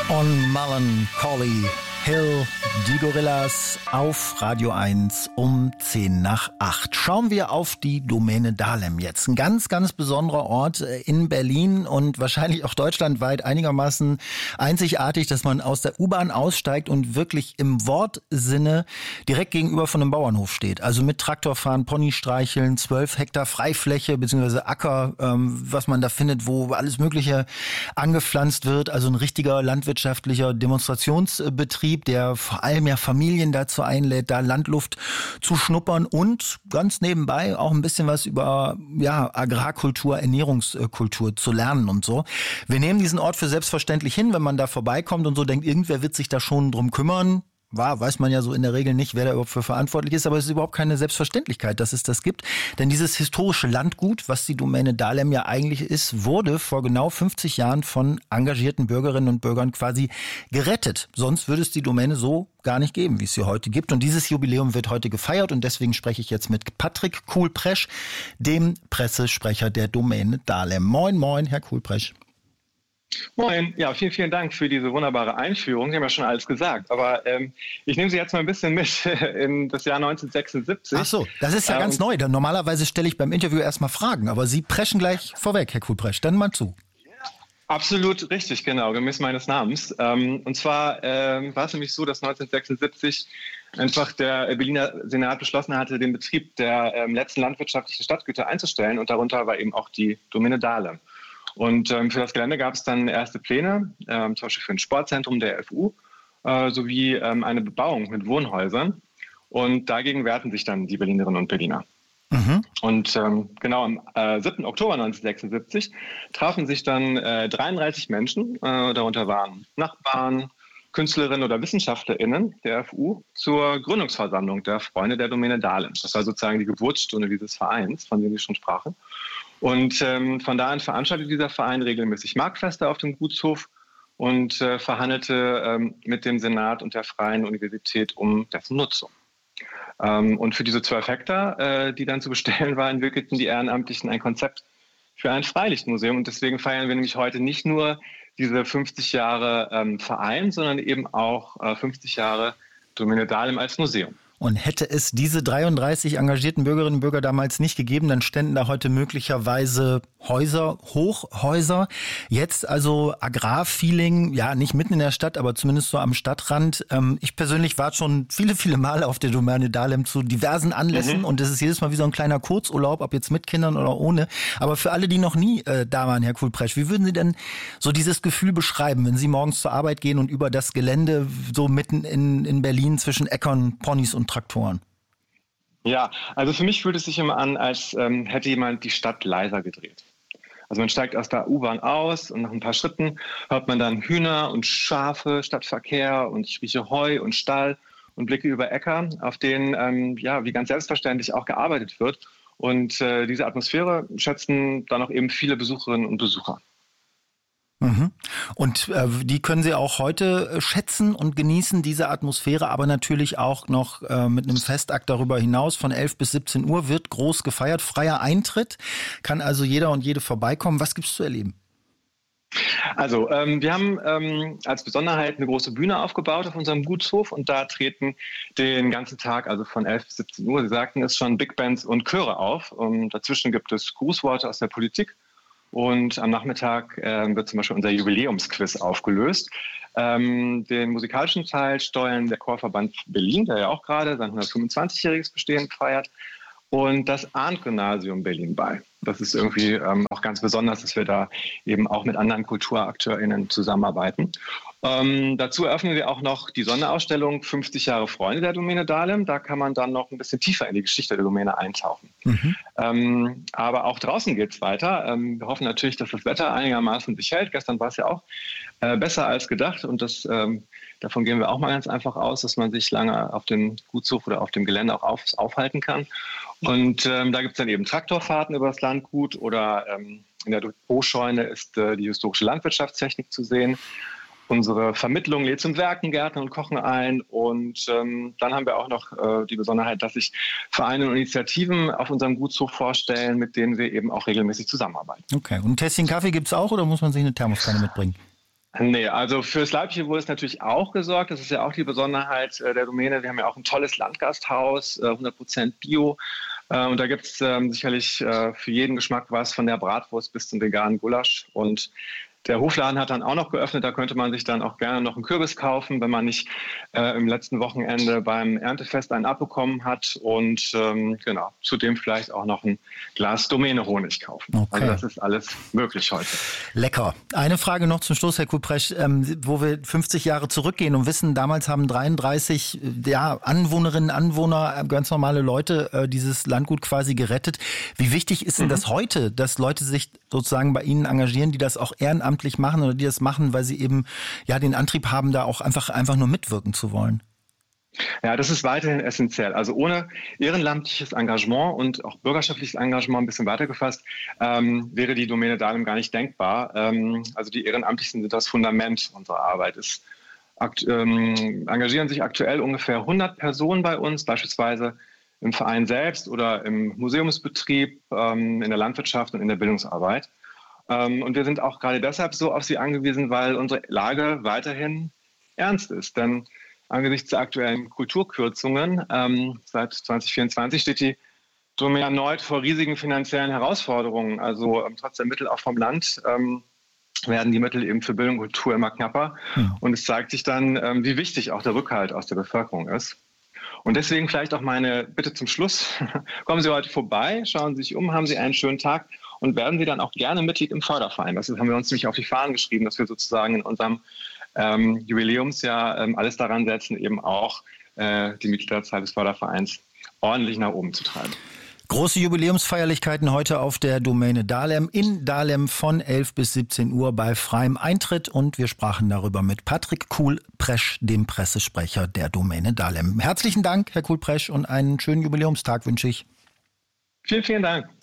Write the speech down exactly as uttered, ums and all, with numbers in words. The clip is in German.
On Melancholy Hill, die Gorillas auf Radio eins um zehn nach acht. Schauen wir auf die Domäne Dahlem jetzt. Ein ganz, ganz besonderer Ort in Berlin und wahrscheinlich auch deutschlandweit einigermaßen einzigartig, dass man aus der U-Bahn aussteigt und wirklich im Wortsinne direkt gegenüber von einem Bauernhof steht. Also mit Traktorfahren, Pony streicheln, zwölf Hektar Freifläche bzw. Acker, ähm, was man da findet, wo alles Mögliche angepflanzt wird. Also ein richtiger landwirtschaftlicher Demonstrationsbetrieb, der vor allem ja Familien dazu einlädt, da Landluft zu schnuppern und ganz nebenbei auch ein bisschen was über ja Agrarkultur, Ernährungskultur zu lernen und so. Wir nehmen diesen Ort für selbstverständlich hin, wenn man da vorbeikommt und so denkt, irgendwer wird sich da schon drum kümmern. War, weiß man ja so in der Regel nicht, wer da überhaupt für verantwortlich ist, aber es ist überhaupt keine Selbstverständlichkeit, dass es das gibt. Denn dieses historische Landgut, was die Domäne Dahlem ja eigentlich ist, wurde vor genau fünfzig Jahren von engagierten Bürgerinnen und Bürgern quasi gerettet. Sonst würde es die Domäne so gar nicht geben, wie es sie heute gibt. Und dieses Jubiläum wird heute gefeiert und deswegen spreche ich jetzt mit Patrick Kuhlpresch, dem Pressesprecher der Domäne Dahlem. Moin, moin, Herr Kuhlpresch. Moin, ja, vielen, vielen Dank für diese wunderbare Einführung. Sie haben ja schon alles gesagt, aber ähm, ich nehme Sie jetzt mal ein bisschen mit in das Jahr neunzehnhundertsechsundsiebzig. Ach so, das ist ja ähm, ganz neu. Normalerweise stelle ich beim Interview erstmal Fragen, aber Sie preschen gleich vorweg, Herr Kuhlpresch. Dann mal zu. Absolut richtig, genau, gemäß meines Namens. Ähm, und zwar ähm, war es nämlich so, dass neunzehnhundertsechsundsiebzig einfach der Berliner Senat beschlossen hatte, den Betrieb der ähm, letzten landwirtschaftlichen Stadtgüter einzustellen und darunter war eben auch die Domäne Dahlem. Und ähm, für das Gelände gab es dann erste Pläne, ähm, zum Beispiel für ein Sportzentrum der F U, äh, sowie ähm, eine Bebauung mit Wohnhäusern. Und dagegen wehrten sich dann die Berlinerinnen und Berliner. Mhm. Und ähm, genau am äh, siebten Oktober neunzehnhundertsechsundsiebzig trafen sich dann äh, dreiunddreißig Menschen, äh, darunter waren Nachbarn, Künstlerinnen oder WissenschaftlerInnen der F U, zur Gründungsversammlung der Freunde der Domäne Dahlem. Das war sozusagen die Geburtsstunde dieses Vereins, von dem ich schon sprach. Und ähm, von da an veranstaltete dieser Verein regelmäßig Marktfeste auf dem Gutshof und äh, verhandelte ähm, mit dem Senat und der Freien Universität um dessen Nutzung. Ähm, und für diese zwölf Hektar, äh, die dann zu bestellen waren, entwickelten die Ehrenamtlichen ein Konzept für ein Freilichtmuseum. Und deswegen feiern wir nämlich heute nicht nur diese fünfzig Jahre ähm, Verein, sondern eben auch äh, fünfzig Jahre Domäne Dahlem als Museum. Und hätte es diese dreiunddreißig engagierten Bürgerinnen und Bürger damals nicht gegeben, dann ständen da heute möglicherweise Häuser, Hochhäuser. Jetzt also Agrarfeeling, ja nicht mitten in der Stadt, aber zumindest so am Stadtrand. Ähm, ich persönlich war schon viele, viele Male auf der Domäne Dahlem zu diversen Anlässen mhm. und es ist jedes Mal wie so ein kleiner Kurzurlaub, ob jetzt mit Kindern oder ohne. Aber für alle, die noch nie äh, da waren, Herr Kuhlpresch, wie würden Sie denn so dieses Gefühl beschreiben, wenn Sie morgens zur Arbeit gehen und über das Gelände so mitten in, in Berlin zwischen Äckern, Ponys und Traktoren? Ja, also für mich fühlt es sich immer an, als ähm, hätte jemand die Stadt leiser gedreht. Also man steigt aus der U-Bahn aus und nach ein paar Schritten hört man dann Hühner und Schafe statt Verkehr und ich rieche Heu und Stall und blicke über Äcker, auf denen, ähm, ja, wie ganz selbstverständlich auch gearbeitet wird. Und äh, diese Atmosphäre schätzen dann auch eben viele Besucherinnen und Besucher. Mhm. Und äh, die können Sie auch heute äh, schätzen und genießen, diese Atmosphäre, aber natürlich auch noch äh, mit einem Festakt darüber hinaus. Von elf bis siebzehn Uhr wird groß gefeiert, freier Eintritt, kann also jeder und jede vorbeikommen. Was gibt's zu erleben? Also ähm, wir haben ähm, als Besonderheit eine große Bühne aufgebaut auf unserem Gutshof und da treten den ganzen Tag, also von elf bis siebzehn Uhr, Sie sagten es schon, Big Bands und Chöre auf. Und dazwischen gibt es Grußworte aus der Politik. Und am Nachmittag äh, wird zum Beispiel unser Jubiläumsquiz aufgelöst. Ähm, den musikalischen Teil steuern der Chorverband Berlin, der ja auch gerade sein hundertfünfundzwanzigjähriges Bestehen feiert, und das Arndt-Gymnasium Berlin bei. Das ist irgendwie ähm, auch ganz besonders, dass wir da eben auch mit anderen KulturakteurInnen zusammenarbeiten. Ähm, dazu eröffnen wir auch noch die Sonderausstellung fünfzig Jahre Freunde der Domäne Dahlem. Da kann man dann noch ein bisschen tiefer in die Geschichte der Domäne eintauchen. Mhm. Ähm, aber auch draußen geht es weiter. Ähm, wir hoffen natürlich, dass das Wetter einigermaßen sich hält. Gestern war es ja auch äh, besser als gedacht und das, ähm, davon gehen wir auch mal ganz einfach aus, dass man sich lange auf dem Gutshof oder auf dem Gelände auch auf, aufhalten kann. Und ähm, da gibt es dann eben Traktorfahrten über das Landgut oder ähm, in der Depotscheune ist äh, die historische Landwirtschaftstechnik zu sehen. Unsere Vermittlung lädt zum Werken, Gärtnern und Kochen ein. Und ähm, dann haben wir auch noch äh, die Besonderheit, dass sich Vereine und Initiativen auf unserem Gutshof vorstellen, mit denen wir eben auch regelmäßig zusammenarbeiten. Okay, und ein Tässchen Kaffee gibt es auch oder muss man sich eine Thermoskanne mitbringen? Nee, also fürs Leibchen wurde es natürlich auch gesorgt. Das ist ja auch die Besonderheit äh, der Domäne. Wir haben ja auch ein tolles Landgasthaus, äh, hundert Prozent Bio. Äh, und da gibt es ähm, sicherlich äh, für jeden Geschmack was, von der Bratwurst bis zum veganen Gulasch. Und der Hofladen hat dann auch noch geöffnet. Da könnte man sich dann auch gerne noch einen Kürbis kaufen, wenn man nicht äh, im letzten Wochenende beim Erntefest einen abbekommen hat. Und ähm, genau, zudem vielleicht auch noch ein Glas Domäne-Honig kaufen. Okay. Also das ist alles möglich heute. Lecker. Eine Frage noch zum Schluss, Herr Kupresch, ähm, wo wir fünfzig Jahre zurückgehen und wissen, damals haben dreiunddreißig ja, Anwohnerinnen, Anwohner, ganz normale Leute äh, dieses Landgut quasi gerettet. Wie wichtig ist denn mhm. das heute, dass Leute sich sozusagen bei Ihnen engagieren, die das auch ehrenamtlich machen oder die das machen, weil sie eben ja den Antrieb haben, da auch einfach, einfach nur mitwirken zu wollen? Ja, das ist weiterhin essentiell. Also ohne ehrenamtliches Engagement und auch bürgerschaftliches Engagement ein bisschen weitergefasst, ähm, wäre die Domäne Dahlem gar nicht denkbar. Ähm, also die Ehrenamtlichen sind das Fundament unserer Arbeit. Es akt- ähm, engagieren sich aktuell ungefähr hundert Personen bei uns, beispielsweise im Verein selbst oder im Museumsbetrieb, ähm, in der Landwirtschaft und in der Bildungsarbeit. Und wir sind auch gerade deshalb so auf sie angewiesen, weil unsere Lage weiterhin ernst ist. Denn angesichts der aktuellen Kulturkürzungen ähm, seit zwanzig vierundzwanzig steht die Domäne erneut vor riesigen finanziellen Herausforderungen. Also ähm, trotz der Mittel auch vom Land ähm, werden die Mittel eben für Bildung und Kultur immer knapper. Ja. Und es zeigt sich dann, ähm, wie wichtig auch der Rückhalt aus der Bevölkerung ist. Und deswegen vielleicht auch meine Bitte zum Schluss. Kommen Sie heute vorbei, schauen Sie sich um, haben Sie einen schönen Tag und werden Sie dann auch gerne Mitglied im Förderverein. Das haben wir uns nämlich auf die Fahnen geschrieben, dass wir sozusagen in unserem ähm, Jubiläumsjahr ähm, alles daran setzen, eben auch äh, die Mitgliederzahl des Fördervereins ordentlich nach oben zu treiben. Große Jubiläumsfeierlichkeiten heute auf der Domäne Dahlem in Dahlem von elf bis siebzehn Uhr bei freiem Eintritt. Und wir sprachen darüber mit Patrick Kuhl-Presch, dem Pressesprecher der Domäne Dahlem. Herzlichen Dank, Herr Kuhl-Presch, und einen schönen Jubiläumstag wünsche ich. Vielen, vielen Dank.